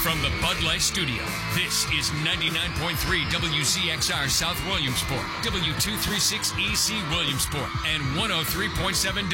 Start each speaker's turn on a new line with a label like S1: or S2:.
S1: From the Bud Light Studio, this is 99.3 WZXR South Williamsport, W236EC Williamsport, and 103.7